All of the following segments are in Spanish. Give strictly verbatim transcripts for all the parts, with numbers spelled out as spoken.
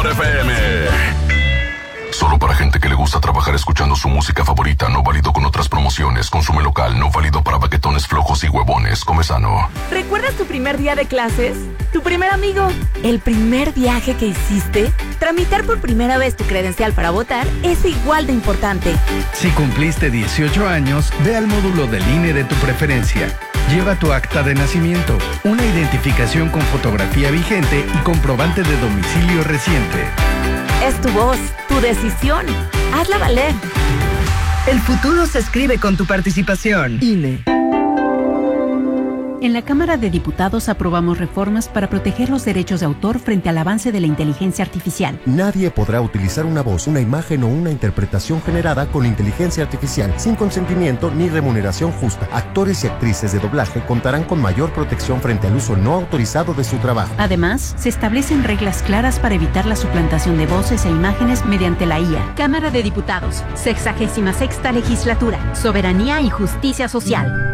F M. Solo para gente que le gusta trabajar escuchando su música favorita, no válido con otras promociones. Consume local, no válido para baquetones flojos y huevones. Come sano. ¿Recuerdas tu primer día de clases? ¿Tu primer amigo? ¿El primer viaje que hiciste? Tramitar por primera vez tu credencial para votar es igual de importante. Si cumpliste dieciocho años, ve al módulo del I N E de tu preferencia. Lleva tu acta de nacimiento, una identificación con fotografía vigente y comprobante de domicilio reciente. Es tu voz, tu decisión. Hazla valer. El futuro se escribe con tu participación. I N E. En la Cámara de Diputados aprobamos reformas para proteger los derechos de autor frente al avance de la inteligencia artificial. Nadie podrá utilizar una voz, una imagen o una interpretación generada con inteligencia artificial sin consentimiento ni remuneración justa. Actores y actrices de doblaje contarán con mayor protección frente al uso no autorizado de su trabajo. Además, se establecen reglas claras para evitar la suplantación de voces e imágenes mediante la I A. Cámara de Diputados, sexagésima sexta legislatura, soberanía y justicia social.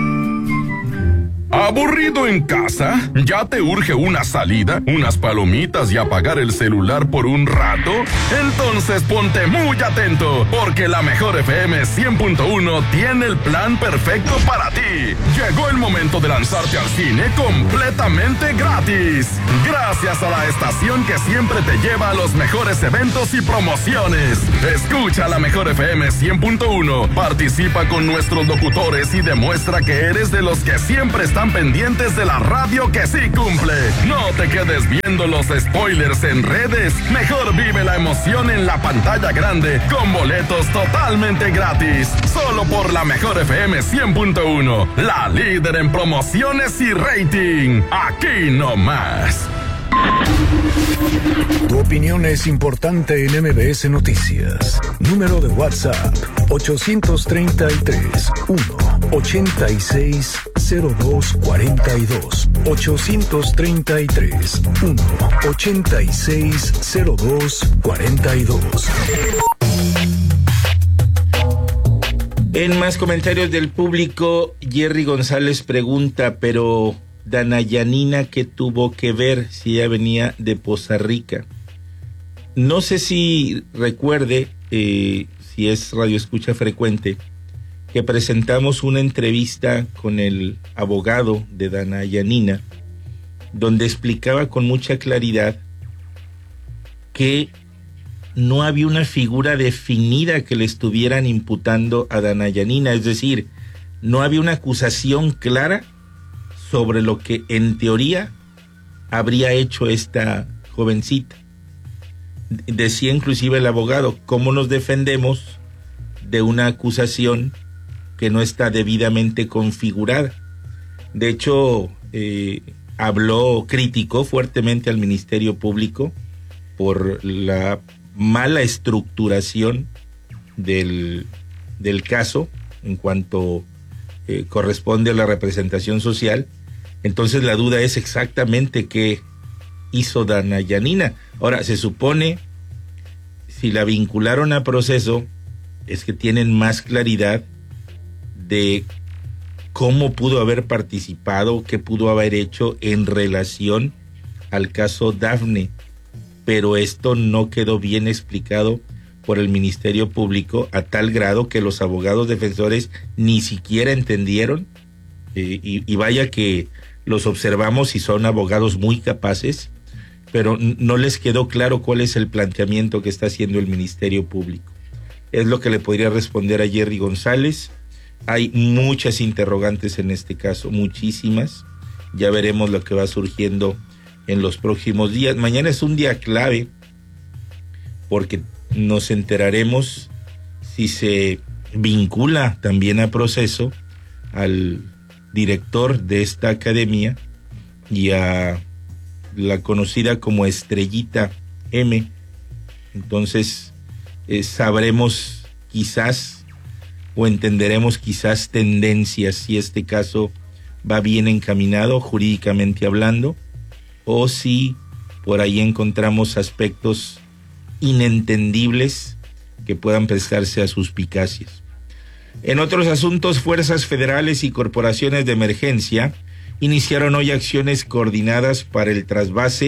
¿Aburrido en casa? ¿Ya te urge una salida, unas palomitas y apagar el celular por un rato? Entonces ponte muy atento, porque la Mejor F M cien punto uno tiene el plan perfecto para ti. Llegó el momento de lanzarte al cine completamente gratis. Gracias a la estación que siempre te lleva a los mejores eventos y promociones. Escucha la Mejor F M cien punto uno, participa con nuestros locutores y demuestra que eres de los que siempre están pendientes de la radio que sí cumple. No te quedes viendo los spoilers en redes. Mejor vive la emoción en la pantalla grande con boletos totalmente gratis. Solo por la Mejor F M cien punto uno, la líder en promociones y rating. Aquí no más. Tu opinión es importante en M B S Noticias. Número de WhatsApp ocho tres tres, uno ochenta y seis, cero dos cuarenta y dos. ocho tres tres, uno ochenta y seis, cero dos cuarenta y dos. En más comentarios del público, Jerry González pregunta, pero Dana Yanina, ¿qué tuvo que ver si ella venía de Poza Rica? No sé si recuerde, eh, si es radio escucha frecuente, que presentamos una entrevista con el abogado de Dana Yanina, donde explicaba con mucha claridad que no había una figura definida que le estuvieran imputando a Dana Yanina, es decir, no había una acusación clara sobre lo que en teoría habría hecho esta jovencita. Decía inclusive el abogado, ¿cómo nos defendemos de una acusación que no está debidamente configurada? De hecho, eh, habló, criticó fuertemente al Ministerio Público por la mala estructuración del, del caso en cuanto eh, corresponde a la representación social. Entonces la duda es exactamente qué hizo Dana Yanina. Ahora, se supone, si la vincularon a proceso, es que tienen más claridad de cómo pudo haber participado, qué pudo haber hecho en relación al caso Dafne. Pero esto no quedó bien explicado por el Ministerio Público a tal grado que los abogados defensores ni siquiera entendieron, eh, y, y vaya que los observamos y son abogados muy capaces, pero no les quedó claro cuál es el planteamiento que está haciendo el Ministerio Público. Es lo que le podría responder a Jerry González. Hay muchas interrogantes en este caso, muchísimas. Ya veremos lo que va surgiendo en los próximos días. Mañana es un día clave porque nos enteraremos si se vincula también a proceso al director de esta academia y a la conocida como Estrellita M. Entonces eh, sabremos quizás o entenderemos quizás tendencias si este caso va bien encaminado jurídicamente hablando, o si por ahí encontramos aspectos inentendibles que puedan prestarse a suspicacias. En otros asuntos, fuerzas federales y corporaciones de emergencia iniciaron hoy acciones coordinadas para el trasvase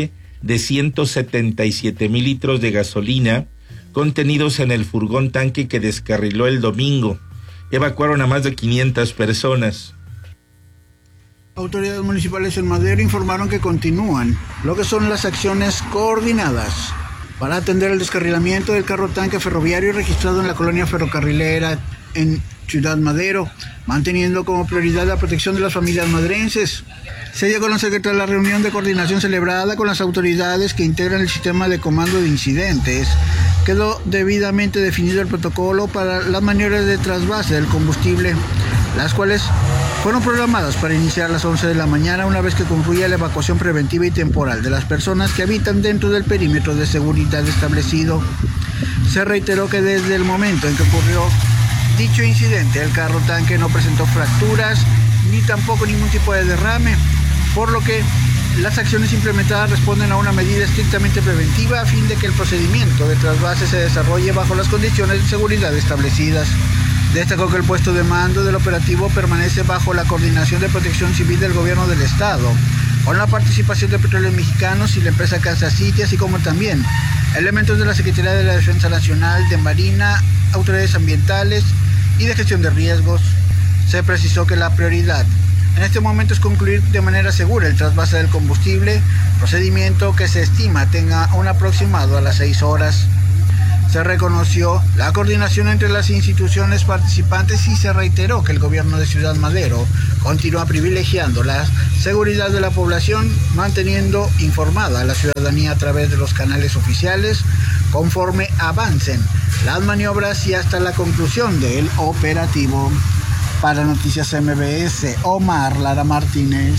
de ciento setenta y siete mil litros de gasolina contenidos en el furgón tanque que descarriló el domingo. Evacuaron a más de quinientas personas. Autoridades municipales en Madero informaron que continúan lo que son las acciones coordinadas para atender el descarrilamiento del carro tanque ferroviario registrado en la colonia ferrocarrilera en Ciudad Madero, manteniendo como prioridad la protección de las familias madrenses. Se dio a conocer que tras la reunión de coordinación celebrada con las autoridades que integran el sistema de comando de incidentes, quedó debidamente definido el protocolo para las maniobras de trasvase del combustible, las cuales fueron programadas para iniciar a las once de la mañana una vez que concluya la evacuación preventiva y temporal de las personas que habitan dentro del perímetro de seguridad establecido. Se reiteró que desde el momento en que ocurrió dicho incidente, el carro tanque no presentó fracturas ni tampoco ningún tipo de derrame, por lo que las acciones implementadas responden a una medida estrictamente preventiva a fin de que el procedimiento de trasvase se desarrolle bajo las condiciones de seguridad establecidas. Destacó que el puesto de mando del operativo permanece bajo la coordinación de Protección Civil del Gobierno del Estado, con la participación de Petróleos Mexicanos y la empresa Kansas City, así como también elementos de la Secretaría de la Defensa Nacional, de Marina, autoridades ambientales y de gestión de riesgos. Se precisó que la prioridad en este momento es concluir de manera segura el trasvase del combustible, procedimiento que se estima tenga un aproximado a las seis horas. Se reconoció la coordinación entre las instituciones participantes y se reiteró que el gobierno de Ciudad Madero continúa privilegiando la seguridad de la población, manteniendo informada a la ciudadanía a través de los canales oficiales conforme avancen las maniobras y hasta la conclusión del operativo. Para Noticias M B S, Omar Lara Martínez.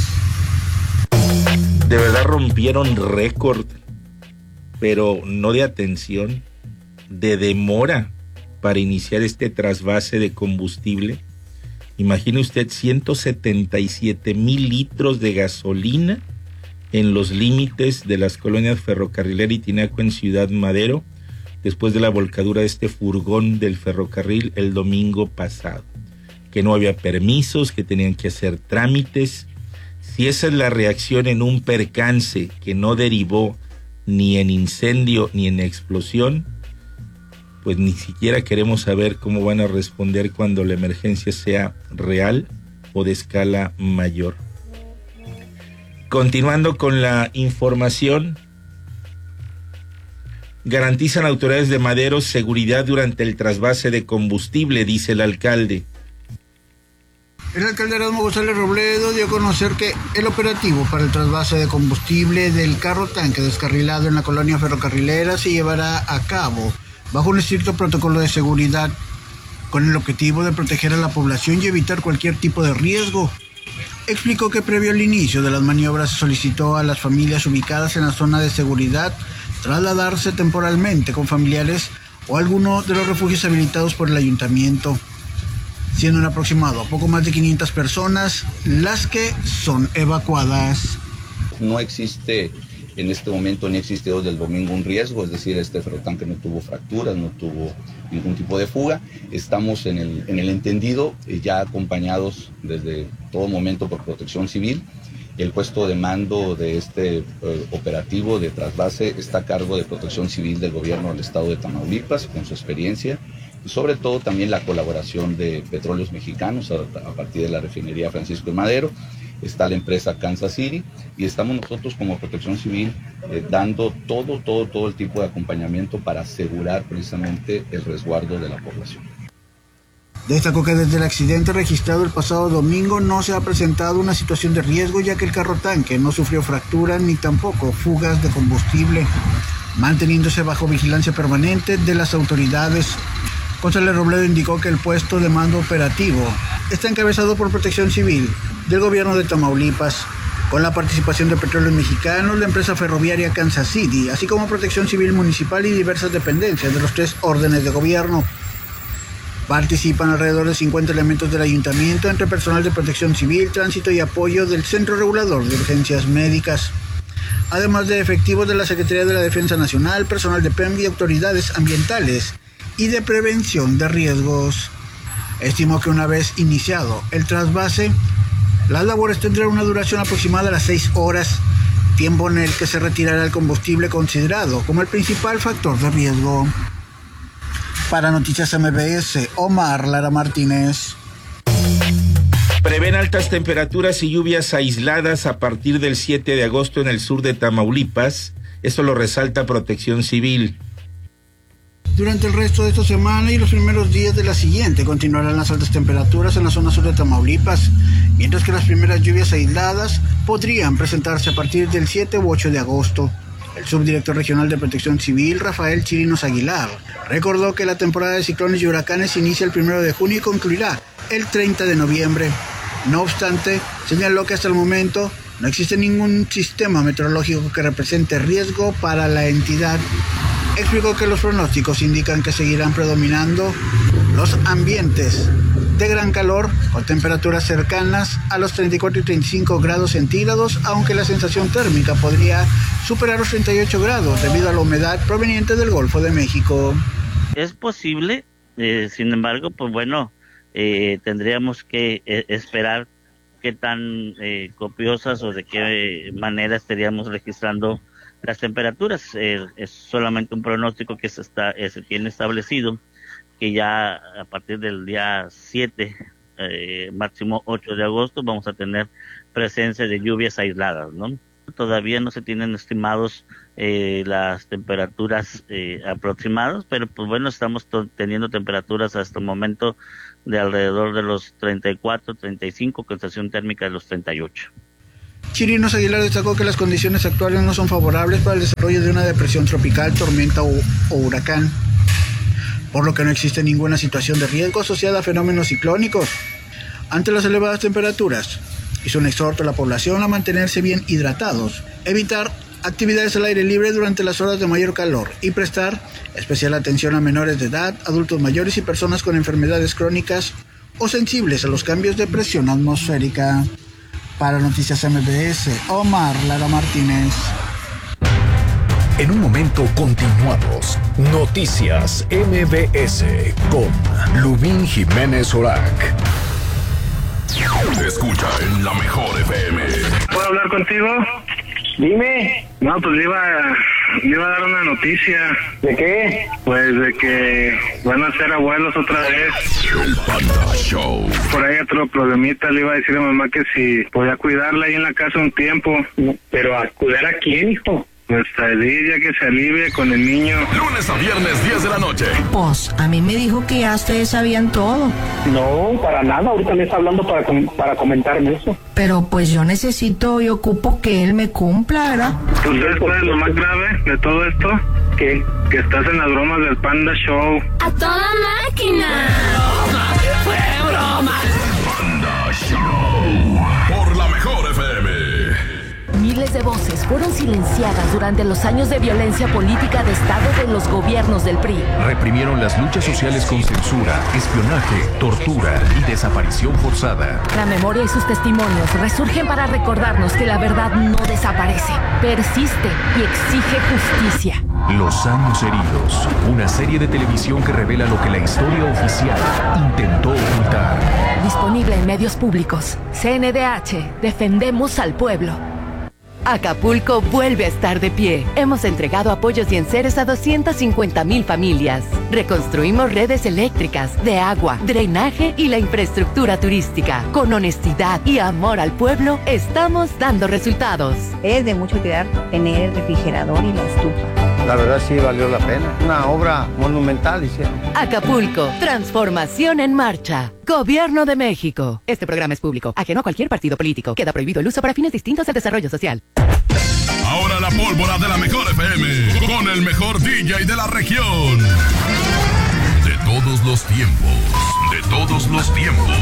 De verdad rompieron récord, pero no de atención, de demora para iniciar este trasvase de combustible. Imagine usted ciento setenta y siete mil litros de gasolina en los límites de las colonias Ferrocarrilera y Tinaco en Ciudad Madero, después de la volcadura de este furgón del ferrocarril el domingo pasado. Que no había permisos, que tenían que hacer trámites. Si esa es la reacción en un percance que no derivó ni en incendio ni en explosión, pues ni siquiera queremos saber cómo van a responder cuando la emergencia sea real o de escala mayor. Continuando con la información, garantizan autoridades de Madero seguridad durante el trasvase de combustible, dice el alcalde. El alcalde Erasmo González Robledo dio a conocer que el operativo para el trasvase de combustible del carro tanque descarrilado en la colonia ferrocarrilera se llevará a cabo bajo un estricto protocolo de seguridad, con el objetivo de proteger a la población y evitar cualquier tipo de riesgo. Explicó que previo al inicio de las maniobras se solicitó a las familias ubicadas en la zona de seguridad trasladarse temporalmente con familiares o alguno de los refugios habilitados por el ayuntamiento, siendo un aproximado a poco más de quinientas personas las que son evacuadas. No existe en este momento, ni existe desde el domingo un riesgo, es decir, este ferrotanque no tuvo fracturas, no tuvo ningún tipo de fuga. Estamos en el, en el entendido, eh, ya acompañados desde todo momento por Protección Civil. El puesto de mando de este eh, operativo de trasvase está a cargo de Protección Civil del Gobierno del Estado de Tamaulipas, con su experiencia. Y sobre todo también la colaboración de Petróleos Mexicanos a, a partir de la refinería Francisco de Madero. Está la empresa Kansas City y estamos nosotros como Protección Civil eh, dando todo, todo, todo el tipo de acompañamiento para asegurar precisamente el resguardo de la población. Destacó que desde el accidente registrado el pasado domingo no se ha presentado una situación de riesgo, ya que el carro tanque no sufrió fracturas ni tampoco fugas de combustible, manteniéndose bajo vigilancia permanente de las autoridades. González Robledo indicó que el puesto de mando operativo está encabezado por Protección Civil del Gobierno de Tamaulipas, con la participación de Petróleos Mexicanos, la empresa ferroviaria Kansas City, así como Protección Civil Municipal y diversas dependencias de los tres órdenes de gobierno. Participan alrededor de cincuenta elementos del ayuntamiento, entre personal de Protección Civil, tránsito y apoyo del Centro Regulador de Urgencias Médicas, además de efectivos de la Secretaría de la Defensa Nacional, personal de P E M y autoridades ambientales y de prevención de riesgos. Estimó que una vez iniciado el trasvase, las labores tendrán una duración aproximada de las seis horas, tiempo en el que se retirará el combustible considerado como el principal factor de riesgo. Para Noticias M B S, Omar Lara Martínez. Prevén altas temperaturas y lluvias aisladas a partir del siete de agosto en el sur de Tamaulipas. Esto lo resalta Protección Civil. Durante el resto de esta semana y los primeros días de la siguiente continuarán las altas temperaturas en la zona sur de Tamaulipas, mientras que las primeras lluvias aisladas podrían presentarse a partir del siete u ocho de agosto. El subdirector regional de Protección Civil, Rafael Chirinos Aguilar, recordó que la temporada de ciclones y huracanes inicia el primero de junio y concluirá el treinta de noviembre. No obstante, señaló que hasta el momento no existe ningún sistema meteorológico que represente riesgo para la entidad. Explicó que los pronósticos indican que seguirán predominando los ambientes de gran calor con temperaturas cercanas a los treinta y cuatro y treinta y cinco grados centígrados, aunque la sensación térmica podría superar los treinta y ocho grados debido a la humedad proveniente del Golfo de México. Es posible, eh, sin embargo, pues bueno, eh, tendríamos que eh, esperar qué tan eh, copiosas o de qué manera estaríamos registrando las temperaturas. Eh, es solamente un pronóstico que se está eh, se tiene establecido, que ya a partir del día siete, eh, máximo ocho de agosto, vamos a tener presencia de lluvias aisladas, ¿no? Todavía no se tienen estimados eh, las temperaturas eh, aproximadas, pero pues bueno, estamos to- teniendo temperaturas hasta el momento de alrededor de los treinta y cuatro, treinta y cinco, con sensación térmica de los treinta y ocho. Chirinos Aguilar destacó que las condiciones actuales no son favorables para el desarrollo de una depresión tropical, tormenta o, o huracán, por lo que no existe ninguna situación de riesgo asociada a fenómenos ciclónicos. Ante las elevadas temperaturas, hizo un exhorto a la población a mantenerse bien hidratados, evitar actividades al aire libre durante las horas de mayor calor y prestar especial atención a menores de edad, adultos mayores y personas con enfermedades crónicas o sensibles a los cambios de presión atmosférica. Para Noticias M B S, Omar Lara Martínez. En un momento continuamos. Noticias M B S con Lubín Jiménez Orac. Escucha en la mejor F M. ¿Puedo hablar contigo? Dime. No, pues le iba, le iba a dar una noticia. ¿De qué? Pues de que van a ser abuelos otra vez. El Panda Show. Por ahí otro problemita, le iba a decir a mamá que si podía cuidarla ahí en la casa un tiempo. ¿Pero a cuidar a quién, hijo? Pues a Edith, ya que se alivie con el niño. Lunes a viernes, diez de la noche. Pues, a mí me dijo que ya ustedes sabían todo. No, para nada, ahorita me está hablando para, para comentarme eso. Pero pues yo necesito y ocupo que él me cumpla, ¿verdad? ¿Tú sabes cuál es lo más grave de todo esto? ¿Qué? Que estás en las bromas del Panda Show. ¡A toda máquina! ¡Fue broma! Panda Show. Por la mejor F M. Miles de voces fueron silenciadas durante los años de violencia política de Estado de los gobiernos del P R I. Reprimieron las luchas sociales con censura, espionaje, tortura y desaparición forzada. La memoria y sus testimonios resurgen para recordarnos que la verdad no desaparece, persiste y exige justicia. Los años heridos, una serie de televisión que revela lo que la historia oficial intentó ocultar. Disponible en medios públicos. C N D H, defendemos al pueblo. Acapulco vuelve a estar de pie. Hemos entregado apoyos y enseres a doscientas cincuenta mil familias. Reconstruimos redes eléctricas, de agua, drenaje y la infraestructura turística. Con honestidad y amor al pueblo, estamos dando resultados. Es de mucho cuidar tener el refrigerador y la estufa. La verdad sí valió la pena. Una obra monumental hicieron. Acapulco, transformación en marcha. Gobierno de México. Este programa es público, ajeno a cualquier partido político. Queda prohibido el uso para fines distintos al desarrollo social. Ahora la pólvora de la mejor F M, con el mejor D J de la región. De todos los tiempos, de todos los tiempos.